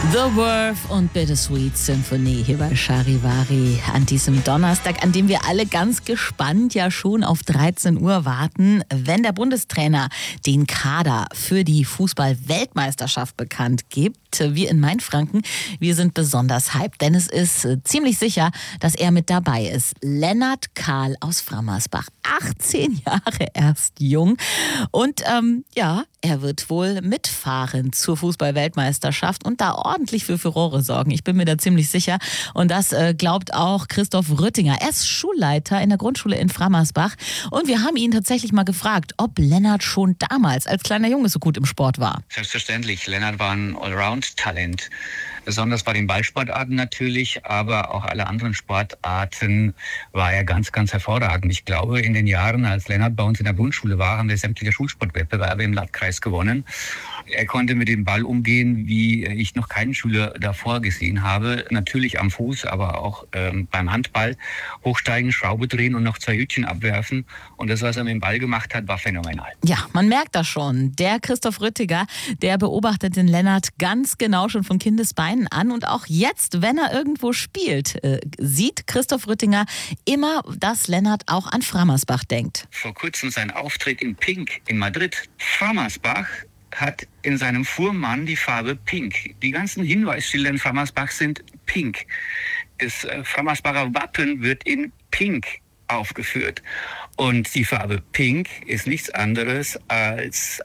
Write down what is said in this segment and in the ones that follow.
The Worth und Bittersweet Symphony hier bei Charivari an diesem Donnerstag, an dem wir alle ganz gespannt ja schon auf 13 Uhr warten, wenn der Bundestrainer den Kader für die Fußball-Weltmeisterschaft bekannt gibt. Wir in Mainfranken, wir sind besonders hyped, denn es ist ziemlich sicher, dass er mit dabei ist. Lennart Kahl aus Frammersbach, 18 Jahre erst jung und er wird wohl mitfahren zur Fußball-Weltmeisterschaft und da ordentlich für Furore sorgen. Ich bin mir da ziemlich sicher. Und das glaubt auch Christoph Rüttinger. Er ist Schulleiter in der Grundschule in Frammersbach. Und wir haben ihn tatsächlich mal gefragt, ob Lennart schon damals als kleiner Junge so gut im Sport war. Selbstverständlich. Lennart war ein Allround-Talent. Besonders bei den Ballsportarten natürlich, aber auch alle anderen Sportarten war er ganz, ganz hervorragend. Ich glaube, in den Jahren, als Lennart bei uns in der Grundschule war, haben wir sämtliche Schulsportwettbewerbe im Landkreis gewonnen. Er konnte mit dem Ball umgehen, wie ich noch keinen Schüler davor gesehen habe. Natürlich am Fuß, aber auch beim Handball. Hochsteigen, Schraube drehen und noch 2 Hütchen abwerfen. Und das, was er mit dem Ball gemacht hat, war phänomenal. Ja, man merkt das schon. Der Christoph Rüttiger, der beobachtet den Lennart ganz genau schon von Kindesbeinen an. Und auch jetzt, wenn er irgendwo spielt, sieht Christoph Rüttinger immer, dass Lennart auch an Frammersbach denkt. Vor kurzem sein Auftritt in Pink in Madrid. Frammersbach hat in seinem Fuhrmann die Farbe Pink. Die ganzen Hinweisschilder in Frammersbach sind Pink. Das Frammersbacher Wappen wird in Pink aufgeführt. Und die Farbe Pink ist nichts anderes als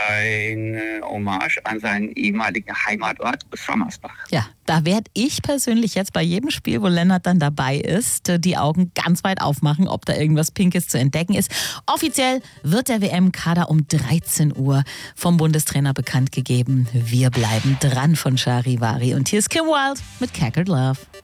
eine Hommage an seinen ehemaligen Heimatort Frammersbach. Ja, da werde ich persönlich jetzt bei jedem Spiel, wo Lennart dann dabei ist, die Augen ganz weit aufmachen, ob da irgendwas Pinkes zu entdecken ist. Offiziell wird der WM-Kader um 13 Uhr vom Bundestrainer bekannt gegeben. Wir bleiben dran von Charivari. Und hier ist Kim Wilde mit Cackled Love.